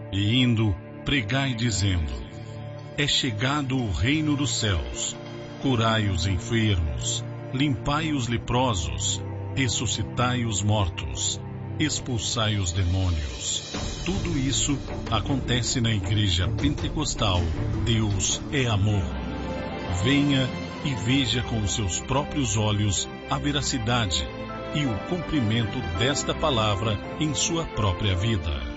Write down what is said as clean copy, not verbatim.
E indo, pregai dizendo: é chegado o reino dos céus. Curai os enfermos, limpai os leprosos, ressuscitai os mortos, expulsai os demônios. Tudo isso acontece na Igreja Pentecostal Deus é Amor. Venha e veja com os seus próprios olhos a veracidade e o cumprimento desta palavra em sua própria vida.